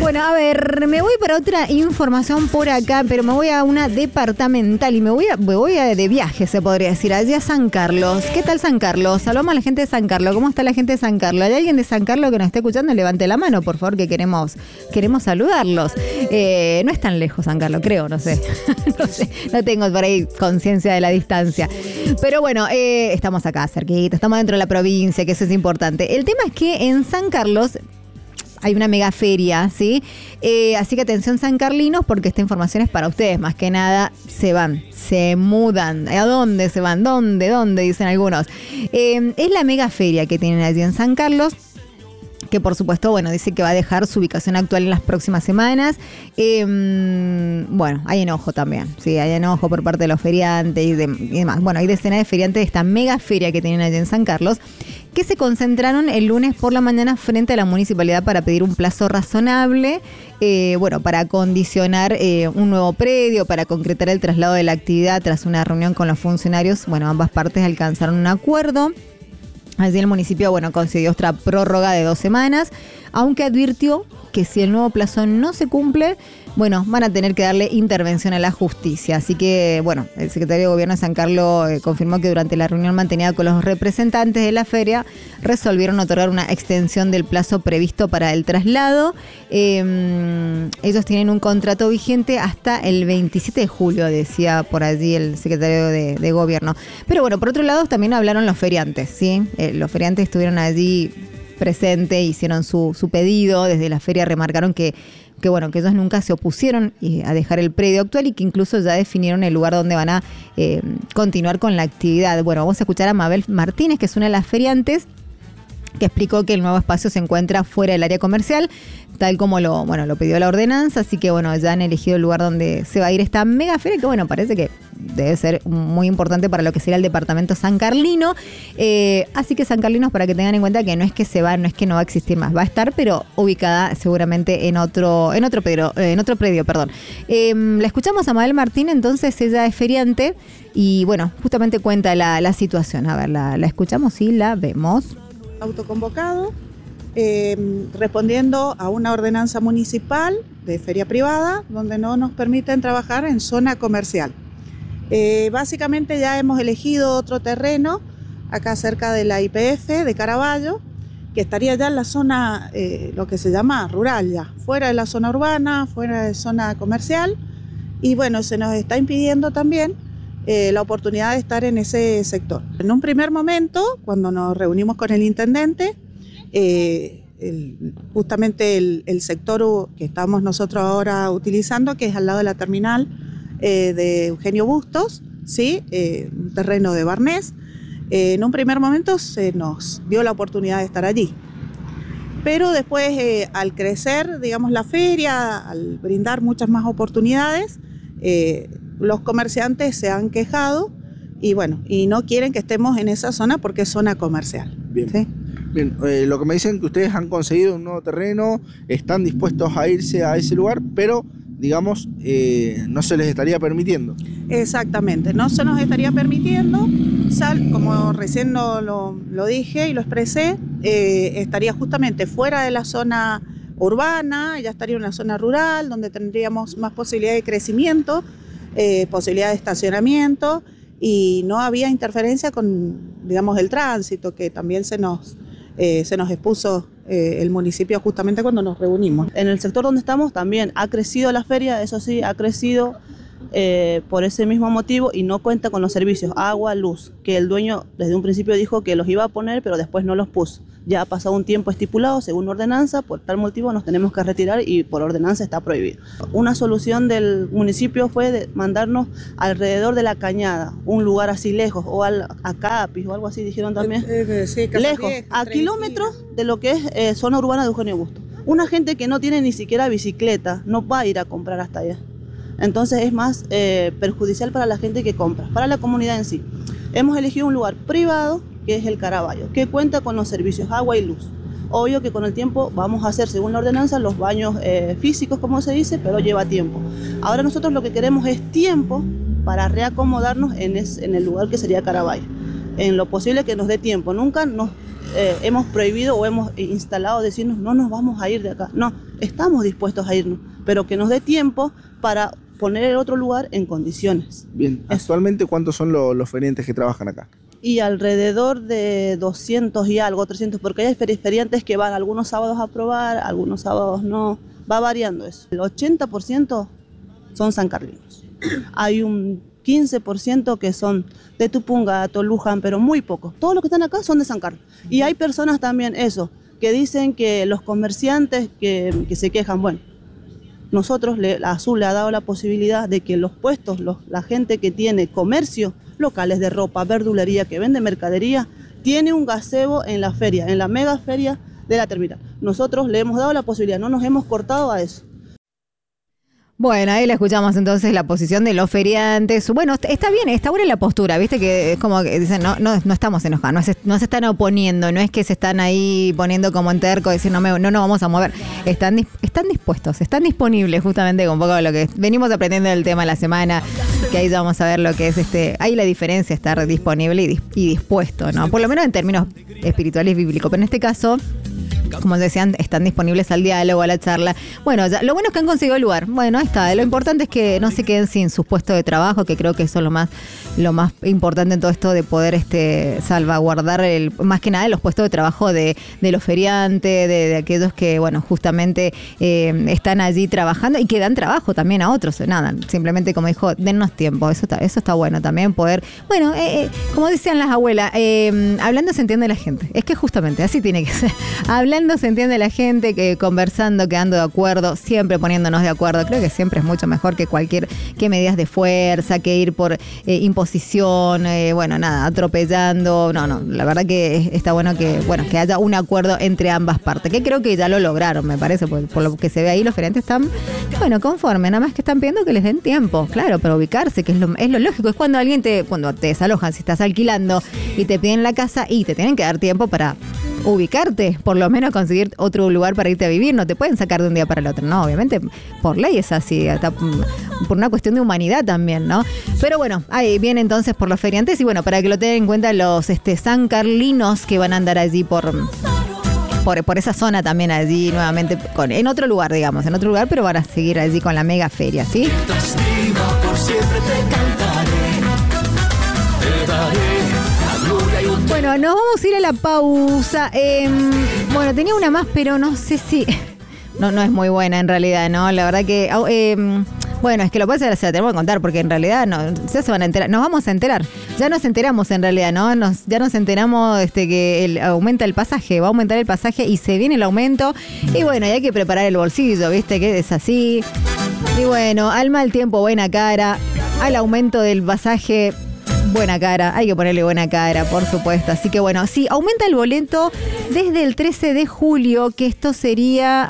Bueno, a ver, me voy para otra información por acá, pero me voy a una departamental y me voy de viaje, se podría decir, allí a San Carlos. ¿Qué tal San Carlos? Saludamos a la gente de San Carlos. ¿Cómo está la gente de San Carlos? ¿Hay alguien de San Carlos que nos esté escuchando? Levante la mano, por favor, que queremos saludarlos. No es tan lejos San Carlos, creo, no sé. No tengo por ahí conciencia de la distancia. Pero bueno, estamos acá cerquita, estamos dentro de la provincia, que eso es importante. El tema es que en San Carlos hay una mega feria, ¿sí? Así que atención sancarlinos, porque esta información es para ustedes. Más que nada, se mudan. ¿A dónde se van? ¿Dónde? Dicen algunos. Es la mega feria que tienen allí en San Carlos, que por supuesto, bueno, dice que va a dejar su ubicación actual en las próximas semanas. Bueno, hay enojo también, sí, hay enojo por parte de los feriantes y demás. Bueno, hay decenas de feriantes de esta mega feria que tienen allí en San Carlos, que se concentraron el lunes por la mañana frente a la municipalidad para pedir un plazo razonable, para acondicionar un nuevo predio, para concretar el traslado de la actividad tras una reunión con los funcionarios. Bueno, ambas partes alcanzaron un acuerdo. Allí el municipio, concedió otra prórroga de 2 semanas, aunque advirtió que si el nuevo plazo no se cumple, van a tener que darle intervención a la justicia. Así que, el secretario de Gobierno de San Carlos confirmó que durante la reunión mantenida con los representantes de la feria, resolvieron otorgar una extensión del plazo previsto para el traslado. Ellos tienen un contrato vigente hasta el 27 de julio, decía por allí el secretario de Gobierno. Pero por otro lado también hablaron los feriantes, ¿sí? Los feriantes estuvieron allí presentes, hicieron su pedido. Desde la feria remarcaron que ellos nunca se opusieron a dejar el predio actual y que incluso ya definieron el lugar donde van a continuar con la actividad. Vamos a escuchar a Mabel Martínez, que es una de las feriantes, que explicó que el nuevo espacio se encuentra fuera del área comercial, tal como lo pidió la ordenanza. Así que ya han elegido el lugar donde se va a ir esta mega feria, que parece que debe ser muy importante para lo que sería el departamento sancarlino. Así que sancarlinos, para que tengan en cuenta que no es que se va, no es que no va a existir más, va a estar, pero ubicada seguramente en otro predio. La escuchamos a Mabel Martín, entonces ella es feriante y justamente cuenta la situación. A ver, la escuchamos y la vemos. Autoconvocado, respondiendo a una ordenanza municipal de feria privada donde no nos permiten trabajar en zona comercial. Básicamente ya hemos elegido otro terreno acá cerca de la YPF de Caraballo, que estaría ya en la zona, lo que se llama rural, ya fuera de la zona urbana, fuera de zona comercial, y se nos está impidiendo también la oportunidad de estar en ese sector. En un primer momento, cuando nos reunimos con el intendente, justamente el sector que estamos nosotros ahora utilizando, que es al lado de la terminal de Eugenio Bustos, ¿sí? Un terreno de Barnés, en un primer momento se nos dio la oportunidad de estar allí. Pero después, al crecer, la feria, al brindar muchas más oportunidades, los comerciantes se han quejado y no quieren que estemos en esa zona porque es zona comercial. Bien. ¿Sí? Bien, lo que me dicen que ustedes han conseguido un nuevo terreno, están dispuestos a irse a ese lugar, pero no se les estaría permitiendo. Exactamente, no se nos estaría permitiendo, como recién lo dije y lo expresé, estaría justamente fuera de la zona urbana, ya estaría en una zona rural donde tendríamos más posibilidad de crecimiento, posibilidad de estacionamiento, y no había interferencia con, el tránsito, que también se nos expuso el municipio justamente cuando nos reunimos. En el sector donde estamos también ha crecido la feria, eso sí, ha crecido por ese mismo motivo y no cuenta con los servicios agua, luz, que el dueño desde un principio dijo que los iba a poner, pero después no los puso. Ya ha pasado un tiempo estipulado según ordenanza, por tal motivo nos tenemos que retirar y por ordenanza está prohibido. Una solución del municipio fue de mandarnos alrededor de la Cañada, un lugar así lejos, o a Capis o algo así dijeron también. Sí, lejos, a kilómetros de lo que es zona urbana de Eugenio Bustos. Una gente que no tiene ni siquiera bicicleta no va a ir a comprar hasta allá. Entonces es más perjudicial para la gente que compra, para la comunidad en sí. Hemos elegido un lugar privado, que es el Caraballo, que cuenta con los servicios agua y luz. Obvio que con el tiempo vamos a hacer, según la ordenanza, los baños físicos, como se dice, pero lleva tiempo. Ahora nosotros lo que queremos es tiempo para reacomodarnos en el lugar que sería Caraballo. En lo posible que nos dé tiempo. Nunca nos hemos prohibido o hemos instalado decirnos no nos vamos a ir de acá. No, estamos dispuestos a irnos, pero que nos dé tiempo para poner el otro lugar en condiciones. Bien, actualmente ¿cuántos son los feriantes que trabajan acá? Y alrededor de 200 y algo, 300, porque hay feriantes que van algunos sábados a probar, algunos sábados no, va variando eso. El 80% son sancarlinos. Hay un 15% que son de Tupungato, Luján, pero muy pocos. Todos los que están acá son de San Carlos. Y hay personas también, eso, que dicen que los comerciantes que se quejan, bueno, nosotros, la Azul le ha dado la posibilidad de que los puestos, la gente que tiene comercio, locales de ropa, verdulería, que vende mercadería, tiene un gazebo en la feria, en la mega feria de la terminal. Nosotros le hemos dado la posibilidad, no nos hemos cortado a eso. Bueno, ahí le escuchamos entonces la posición de los feriantes. Bueno, está bien, está buena la postura, viste que es como que dicen, no estamos enojados, no se están oponiendo, no es que se están ahí poniendo como en terco, decir no nos vamos a mover. Están dispuestos, están disponibles justamente con un poco de lo que venimos aprendiendo del tema de la semana, que ahí vamos a ver lo que es ahí la diferencia, estar disponible y dispuesto, ¿no? Por lo menos en términos espirituales y bíblicos, pero en este caso, como decían, están disponibles al diálogo, a la charla. Bueno, ya, lo bueno es que han conseguido el lugar. Bueno, ahí está. Lo importante es que no se queden sin sus puestos de trabajo, que creo que eso es lo más importante en todo esto de poder salvaguardar más que nada los puestos de trabajo de los feriantes, de aquellos que, bueno, justamente están allí trabajando y que dan trabajo también a otros. Nada, simplemente como dijo, dennos tiempo. Eso está bueno también poder. Bueno, como decían las abuelas, hablando se entiende la gente. Es que justamente así tiene que ser. Hablando se entiende la gente, que conversando, quedando de acuerdo, siempre poniéndonos de acuerdo. Creo que siempre es mucho mejor que medidas de fuerza, que ir por imposición, atropellando. No, la verdad que está bueno que haya un acuerdo entre ambas partes, que creo que ya lo lograron, me parece, por lo que se ve ahí, los feriantes están, conformes, nada más que están pidiendo que les den tiempo, claro, para ubicarse, que es lo lógico. Es cuando cuando te desalojan, si estás alquilando y te piden la casa y te tienen que dar tiempo para ubicarte, por lo menos conseguir otro lugar para irte a vivir. No te pueden sacar de un día para el otro, no, obviamente por ley es así, hasta por una cuestión de humanidad también, ¿no? Pero bueno, ahí viene entonces por los feriantes y bueno, para que lo tengan en cuenta los sancarlinos que van a andar allí por esa zona también allí nuevamente, en otro lugar, pero van a seguir allí con la mega feria, ¿sí? Bueno, nos vamos a ir a la pausa. Tenía una más, pero no sé si... No es muy buena en realidad, ¿no? La verdad que... es que lo que pasa es que se la tenemos que contar, porque en realidad ya se van a enterar. Nos vamos a enterar. Ya nos enteramos en realidad, ¿no? Ya nos enteramos que aumenta el pasaje, va a aumentar el pasaje y se viene el aumento. Y bueno, y hay que preparar el bolsillo, ¿viste? Que es así. Y bueno, al mal tiempo, buena cara. Al aumento del pasaje... buena cara, hay que ponerle buena cara, por supuesto. Así que bueno, sí, aumenta el boleto desde el 13 de julio, que esto sería,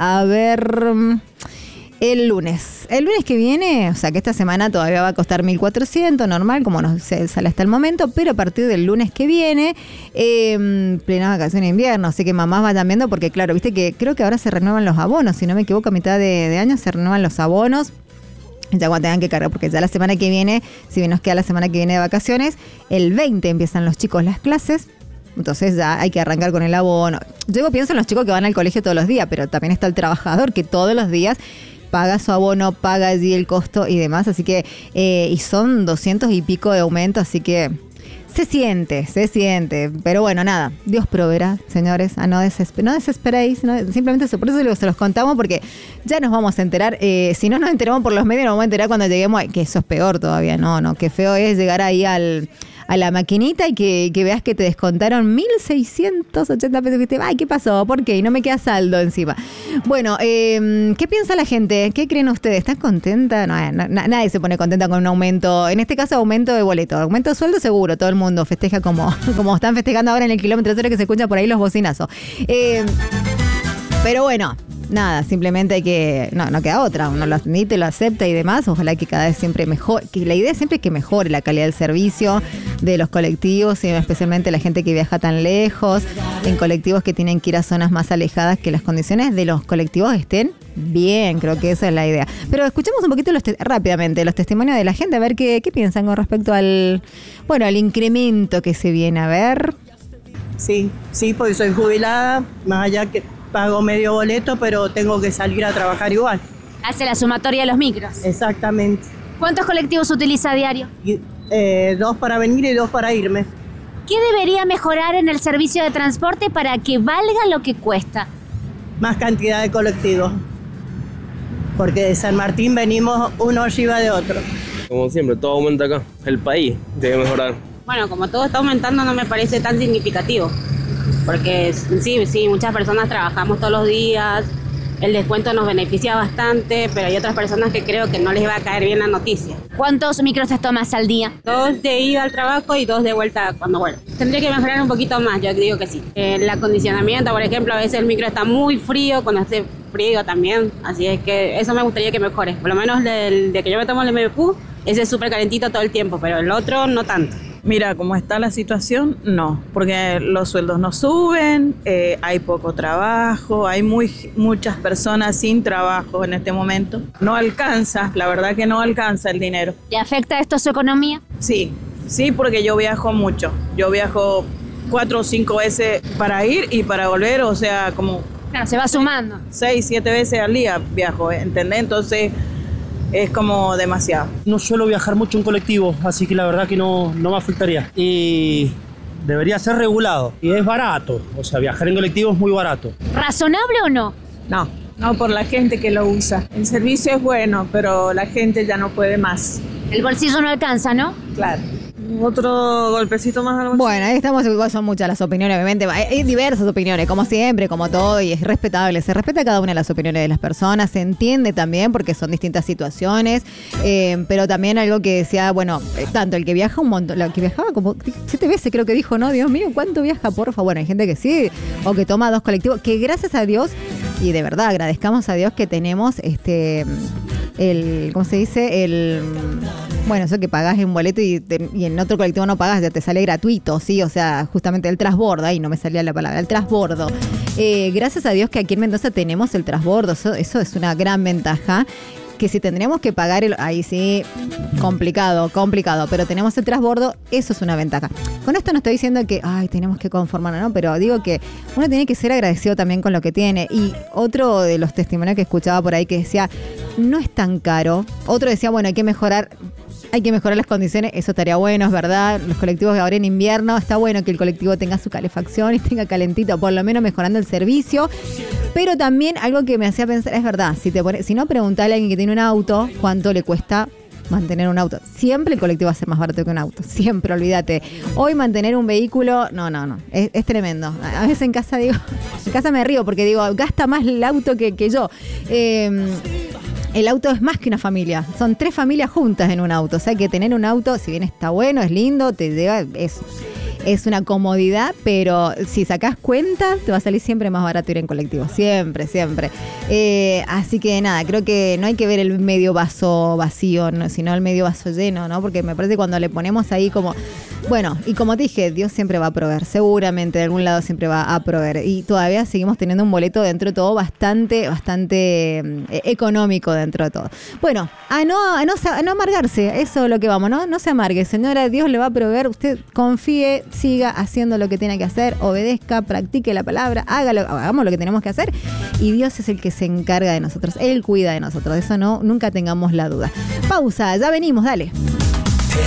el lunes. El lunes que viene, o sea que esta semana todavía va a costar 1.400, normal, como nos sale hasta el momento, pero a partir del lunes que viene, plena vacación de invierno, así que mamás vayan viendo, porque claro, viste que creo que ahora se renuevan los abonos, si no me equivoco, a mitad de año se renuevan los abonos. Ya cuando tengan que cargar, porque ya la semana que viene, si bien nos queda la semana que viene de vacaciones, el 20 empiezan los chicos las clases, entonces ya hay que arrancar con el abono. Yo pienso en los chicos que van al colegio todos los días, pero también está el trabajador que todos los días paga su abono, paga allí el costo y demás, así que, y son 200 y pico de aumento, así que se siente, pero bueno, nada, Dios proveerá, señores, no desesperéis, simplemente por eso se los contamos, porque ya nos vamos a enterar, si no nos enteramos por los medios, nos vamos a enterar cuando lleguemos, que eso es peor todavía, no, qué feo es llegar ahí a la maquinita y que veas que te descontaron 1.680 pesos, que ay, ¿qué pasó? ¿Por qué? Y no me queda saldo encima. Bueno, ¿qué piensa la gente? ¿Qué creen ustedes? ¿Están contenta? No, nadie se pone contenta con un aumento, en este caso aumento de boleto, aumento de sueldo seguro, todo el mundo festeja como están festejando ahora en el kilómetro 0 que se escucha por ahí los bocinazos. Pero bueno, nada, simplemente hay que... No queda otra, uno lo admite, lo acepta y demás. Ojalá que cada vez siempre mejore, que la idea siempre es que mejore la calidad del servicio de los colectivos, y especialmente la gente que viaja tan lejos, en colectivos que tienen que ir a zonas más alejadas, que las condiciones de los colectivos estén bien, creo que esa es la idea. Pero escuchemos un poquito rápidamente los testimonios de la gente, a ver qué piensan con respecto al incremento que se viene. A ver... Sí, porque soy jubilada, más allá que pago medio boleto, pero tengo que salir a trabajar igual. Hace la sumatoria de los micros. Exactamente. ¿Cuántos colectivos utiliza a diario? 2 para venir y 2 para irme. ¿Qué debería mejorar en el servicio de transporte para que valga lo que cuesta? Más cantidad de colectivos. Porque de San Martín venimos uno arriba de otro. Como siempre, todo aumenta acá. El país debe mejorar. Bueno, como todo está aumentando no me parece tan significativo. Porque sí, muchas personas trabajamos todos los días. El descuento nos beneficia bastante, pero hay otras personas que creo que no les va a caer bien la noticia. ¿Cuántos micros te tomas al día? 2 de ida al trabajo y 2 de vuelta cuando vuelvo. Tendría que mejorar un poquito más, yo digo que sí. El acondicionamiento, por ejemplo, a veces el micro está muy frío, cuando hace frío también, así es que eso me gustaría que mejore. Por lo menos de que yo me tomo el MBQ, ese es súper calentito todo el tiempo, pero el otro no tanto. Mira, como está la situación, no, porque los sueldos no suben, hay poco trabajo, hay muchas personas sin trabajo en este momento. No alcanza, la verdad que no alcanza el dinero. ¿Le afecta esto a su economía? Sí, porque yo viajo mucho. Yo viajo 4 o 5 veces para ir y para volver, o sea, como... Claro, se va sumando. 6, 7 veces al día viajo, ¿entendés? Entonces... es como demasiado. No suelo viajar mucho en colectivo, así que la verdad que no me afectaría. Y debería ser regulado. Y es barato, o sea, viajar en colectivo es muy barato. ¿Razonable o no? No por la gente que lo usa. El servicio es bueno, pero la gente ya no puede más. El bolsillo no alcanza, ¿no? Claro. Otro golpecito más al bolsillo. Bueno, ahí estamos, igual son muchas las opiniones, obviamente. Hay diversas opiniones, como siempre, como todo, y es respetable. Se respeta cada una de las opiniones de las personas, se entiende también porque son distintas situaciones, pero también algo que decía, bueno, tanto el que viaja un montón, el que viajaba como 7 veces creo que dijo, ¿no? Dios mío, ¿cuánto viaja, porfa? Bueno, hay gente que sí, o que toma 2 colectivos, que gracias a Dios, y de verdad agradezcamos a Dios que tenemos ¿cómo se dice? Bueno, eso que pagás en boleto y en otro colectivo no pagás, ya te sale gratuito, ¿sí? O sea, justamente el transbordo, ahí no me salía la palabra, el transbordo. Gracias a Dios que aquí en Mendoza tenemos el transbordo, eso es una gran ventaja. Que si tendríamos que pagar, ahí sí, complicado, pero tenemos el transbordo, eso es una ventaja. Con esto no estoy diciendo que, tenemos que conformarnos, ¿no? Pero digo que uno tiene que ser agradecido también con lo que tiene. Y otro de los testimonios que escuchaba por ahí que decía, no es tan caro. Otro decía, bueno, hay que mejorar las condiciones, eso estaría bueno, es verdad. Los colectivos ahora en invierno, está bueno que el colectivo tenga su calefacción y tenga calentito, por lo menos mejorando el servicio. Pero también algo que me hacía pensar, es verdad, si no, preguntale a alguien que tiene un auto, ¿cuánto le cuesta mantener un auto? Siempre el colectivo va a ser más barato que un auto, siempre, olvídate. Hoy mantener un vehículo, no, es tremendo. A veces en casa me río porque digo, gasta más el auto que yo. El auto es más que una familia, son 3 familias juntas en un auto, o sea que tener un auto, si bien está bueno, es lindo, te lleva, es una comodidad, pero si sacás cuenta, te va a salir siempre más barato ir en colectivo, siempre. Así que nada, creo que no hay que ver el medio vaso vacío, sino el medio vaso lleno, ¿no? Porque me parece que cuando le ponemos ahí como... Bueno, y como te dije, Dios siempre va a proveer, seguramente de algún lado siempre va a proveer. Y todavía seguimos teniendo un boleto dentro de todo bastante económico dentro de todo. Bueno, a no amargarse, eso es lo que vamos, ¿no? No se amargue, señora, Dios le va a proveer, usted confíe, siga haciendo lo que tiene que hacer, obedezca, practique la palabra, hagamos lo que tenemos que hacer y Dios es el que se encarga de nosotros, Él cuida de nosotros, de eso nunca tengamos la duda. Pausa, ya venimos, dale.